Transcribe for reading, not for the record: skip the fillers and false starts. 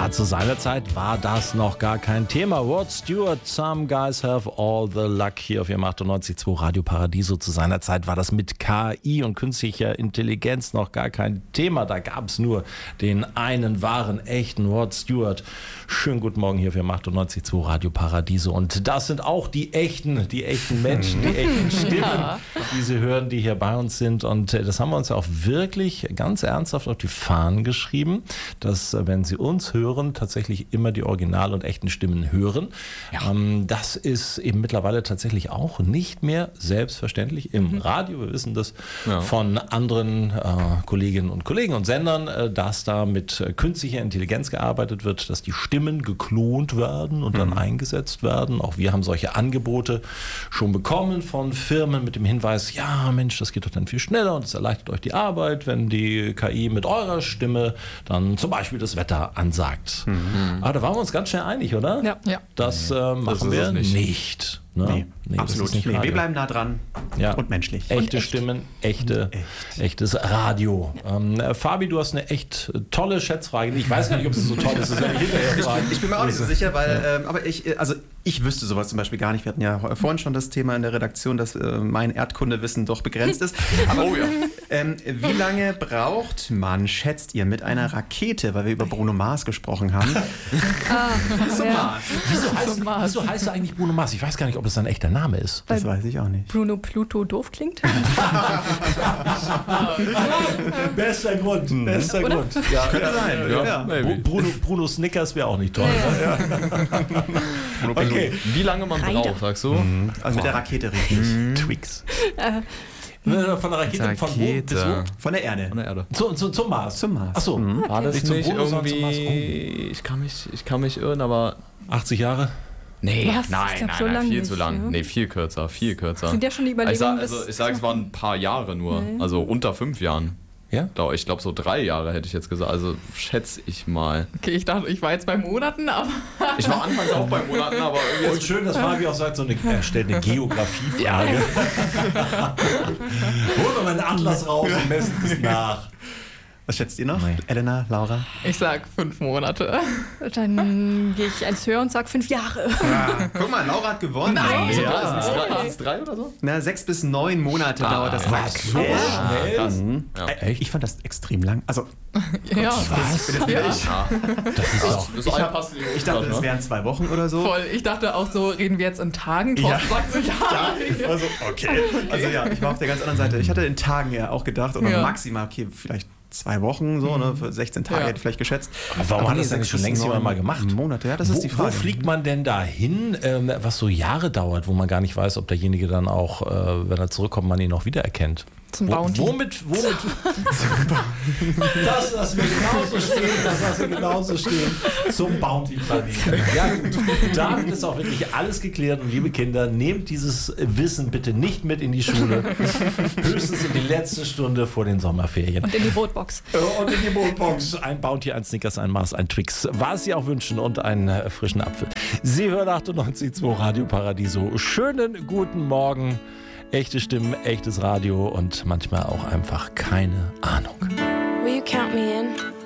Ja, zu seiner Zeit war das noch gar kein Thema. Rod Stewart, Some Guys Have All the Luck hier auf ihrem 98.2 Radio Paradiso. Zu seiner Zeit war das mit KI und künstlicher Intelligenz noch gar kein Thema. Da gab es nur den einen wahren, echten Rod Stewart. Schönen guten Morgen hier auf ihrem 98.2 Radio Paradiso. Und das sind auch die echten Menschen, die echten Stimmen, die Sie hören, die hier bei uns sind. Und das haben wir uns ja auch wirklich ganz ernsthaft auf die Fahnen geschrieben, dass, wenn Sie uns hören, tatsächlich immer die Original- und echten Stimmen hören. Ja. Das ist eben mittlerweile tatsächlich auch nicht mehr selbstverständlich im Radio. Wir wissen das von anderen Kolleginnen und Kollegen und Sendern, dass da mit künstlicher Intelligenz gearbeitet wird, dass die Stimmen geklont werden und dann eingesetzt werden. Auch wir haben solche Angebote schon bekommen von Firmen mit dem Hinweis, ja Mensch, das geht doch dann viel schneller und es erleichtert euch die Arbeit, wenn die KI mit eurer Stimme dann zum Beispiel das Wetter ansagt. Aber da waren wir uns ganz schnell einig, oder? Ja. Das machen wir nicht. Ne? Nee, absolut nicht. Wir bleiben nah dran und menschlich. Echte Stimmen, echtes Radio. Fabi, du hast eine echt tolle Schätzfrage. Ich weiß gar nicht, ob sie so toll ist. Ich bin mir auch nicht so sicher, weil aber ich wüsste sowas zum Beispiel gar nicht. Wir hatten ja vorhin schon das Thema in der Redaktion, dass mein Erdkundewissen doch begrenzt ist. Aber wie lange braucht man, schätzt ihr, mit einer Rakete, weil wir über Bruno Mars gesprochen haben, zum Mars? Wieso heißt er eigentlich Bruno Mars? Ich weiß gar nicht, ob das sein echter Name ist. Das weiß ich auch nicht. Bruno Pluto doof klingt? Bester Grund. Ja, könnte sein. Ja. Bruno Snickers wäre auch nicht toll. Okay. Wie lange man braucht, sagst du? Also mit der Rakete richtig. Twix. Von der Rakete von wo bis wo? Von der Erde. Zum Mars. Zum Mars. Achso. War das nicht nicht Bruno, sondern zum Mars? irgendwie... Ich kann mich irren, aber... 80 Jahre? Nee, Was? nein, Ich glaub, so lang viel nicht, zu lang. ne? Nee, viel kürzer. Sind ja schon die Überlegungen, Ich sage, es waren ein paar Jahre nur. Also unter 5 Jahren. Ja? Ich glaube, so 3 Jahre hätte ich jetzt gesagt. Also schätze ich mal. Okay, ich dachte, ich war jetzt bei Monaten, aber... Ich war anfangs auch bei Monaten, aber irgendwie... Und schön, dass Fabi auch sagt, er stellt eine Geografiefrage. Holen wir mal einen Atlas raus und messen es nach. Was schätzt ihr noch? Elena, Laura? Ich sag 5 Monate. Dann gehe ich eins höher und sag 5 Jahre. Ja. Guck mal, Laura hat gewonnen. Nein! Ja. Sind es 3 oder so? 6 bis 9 Monate dauert das. Was? So schnell? Krass. Ich fand das extrem lang. Also, Ja, Was? ich dachte, es wären 2 Wochen oder so. voll. Ich dachte auch so, reden wir jetzt in Tagen? Thorsten sagt so, ja. Also, okay. Also ja, ich war auf der ganz anderen Seite. Ich hatte in Tagen ja auch gedacht, oder maximal, vielleicht 2 Wochen, so, ne, für 16 Tage hätte ich vielleicht geschätzt. Aber warum hat das denn nicht schon längst jemand mal gemacht? Monate, ja, das ist die Frage. Wo fliegt man denn da hin, was so Jahre dauert, wo man gar nicht weiß, ob derjenige dann auch, wenn er zurückkommt, man ihn noch wiedererkennt? Zum Bounty. Womit? Das lassen wir genauso stehen. Zum Bounty-Planeten. Ja, gut. Damit ist auch wirklich alles geklärt. Und liebe Kinder, nehmt dieses Wissen bitte nicht mit in die Schule. Höchstens in die letzte Stunde vor den Sommerferien. Und in die Bootbox. Und in die Bootbox. Ein Bounty, ein Snickers, ein Mars, ein Twix. Was Sie auch wünschen und einen frischen Apfel. Sie hören 98.2 Radio Paradiso. Schönen guten Morgen. Echte Stimmen, echtes Radio und manchmal auch einfach keine Ahnung. Will you count me in?